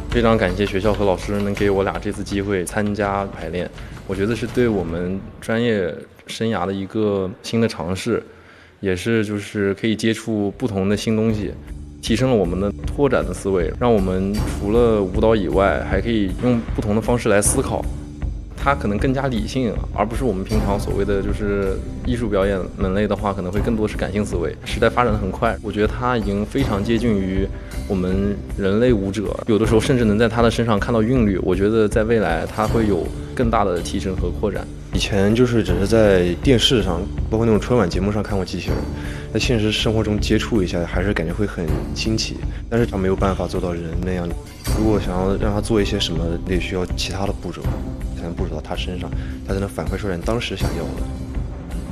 非常感谢学校和老师能给我俩这次机会参加排练，我觉得是对我们专业生涯的一个新的尝试，也是就是可以接触不同的新东西，提升了我们的拓展的思维，让我们除了舞蹈以外，还可以用不同的方式来思考。它可能更加理性，而不是我们平常所谓的就是艺术表演门类的话，可能会更多是感性思维。时代发展得很快，我觉得它已经非常接近于我们人类舞者，有的时候甚至能在他的身上看到韵律。我觉得在未来它会有更大的提升和扩展。 以前就是只是在电视上，包括那种春晚节目上看过机器人，在现实生活中接触一下，还是感觉会很新奇。但是他没有办法做到人那样，如果想要让他做一些什么，得需要其他的步骤，才能步骤到他身上，他才能反馈出来你当时想要的。